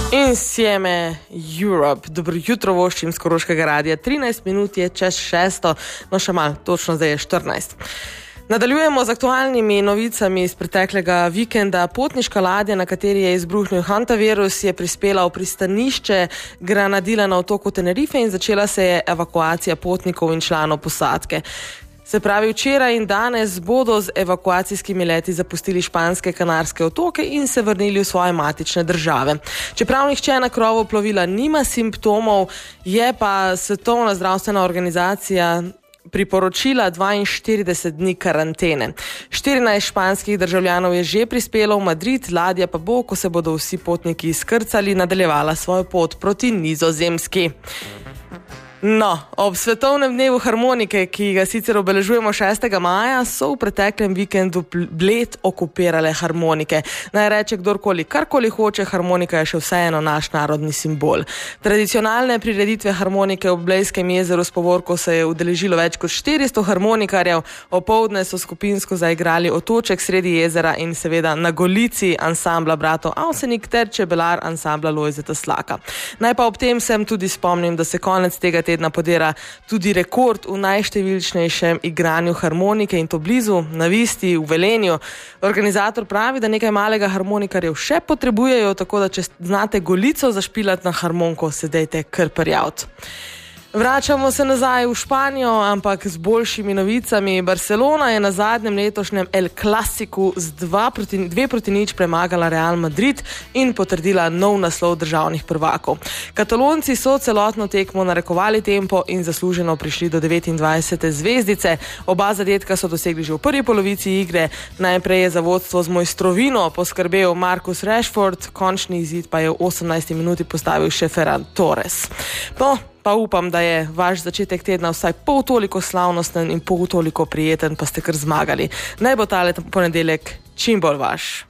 Insieme Europe. Dobro jutro voščim z Koroškega radia. 13 minut je čez 6, no še malo, točno zdaj je 14. Nadaljujemo z aktualnimi novicami iz preteklega vikenda. Potniška ladja, na kateri je izbruhnil hantavirus, je prispela v pristanišče Granadilla na otoku Tenerife in začela se je evakuacija potnikov in članov posadke. Se pravi, včeraj in danes bodo z evakuacijskimi leti zapustili španske Kanarske otoke in se vrnili v svoje matične države. Čeprav nihče na krovu plovila nima simptomov, je pa Svetovna zdravstvena organizacija priporočila 42 dni karantene. 14 španskih državljanov je že prispelo v Madrid, ladja pa bo, ko se bodo vsi potniki izkrcali, nadaljevala svojo pot proti Nizozemski. No, ob svetovnem dnevu harmonike, ki ga sicer obeležujemo 6. maja, so v preteklem vikendu Bled okupirale harmonike. Naj reče kdorkoli karkoli hoče, harmonika je še vseeno naš narodni simbol. Tradicionalne prireditve harmonike ob Blejskem jezeru s povorko se je udeležilo več kot 400 harmonikarjev, opoldne so skupinsko zaigrali Otoček sredi jezera in seveda Na Golici ansambla bratov Avsenik ter Čebelar ansambla Lojzeta Slaka. Naj pa ob tem sem tudi spomnim, da se konec tega tedna podira tudi rekord v najštevilčnejšem igranju harmonike in to blizu, na Visti, v Velenju. Organizator pravi, da nekaj malega harmonikarjev še potrebujejo, tako da če znate Golico zašpilati na harmonko, se dejte kar prijaviti. Vračamo se nazaj v Španijo, ampak z boljšimi novicami. Barcelona je na zadnjem letošnjem El Clasicu z 2-0 premagala Real Madrid in potrdila nov naslov državnih prvakov. Katalonci so celotno tekmo narekovali tempo in zasluženo prišli do 29. zvezdice. Oba zadetka so dosegli že v prvi polovici igre. Najprej je za vodstvo z mojstrovino poskrbel Marcus Rashford, končni izid pa je v 18. minuti postavil še Ferran Torres. Pa upam, da je vaš začetek tedna vsaj pol toliko slavnosten in pol toliko prijeten, pa ste kar zmagali. Naj bo tale ponedeljek čim bolj vaš.